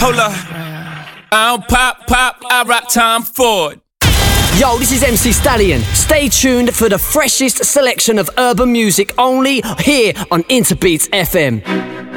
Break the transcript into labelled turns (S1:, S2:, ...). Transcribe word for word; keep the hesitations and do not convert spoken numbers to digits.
S1: Hold up. I don't pop, pop, I rock Tom Ford.
S2: Yo, this is M C Stallion. Stay tuned for the freshest selection of urban music only here on Interbeats F M.